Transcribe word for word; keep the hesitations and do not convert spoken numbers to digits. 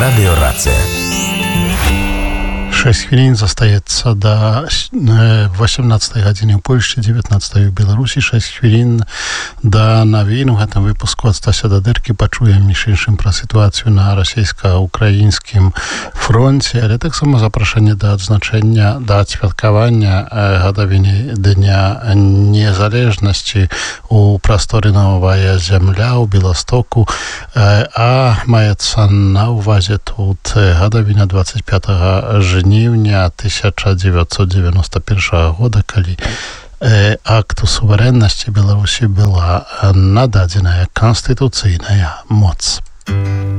Радиорація. шесть хвілін застаецца да восемнадцатай гадзіны ў Польшчы, дзевятнаццатай у Беларусі. шесть хвілін да навін. У гэтым выпуску ад Стася Дадыркі пачуем між іншым пра сітуацыю на расійска-украінскім фронце, але таксама запрашэнне да адзначэння, да адсвяткавання гадавіны Дня незалежнасці у прасторы Новая Зямля ў Беластоку, а маецца на ўвазе тут гадавіна двадцать пятага жніўня тысяча дзевяцьсот дзевяносто першага года, калі э, акту суверэннасці Беларусі была нададзеная канстытуцыйная моц.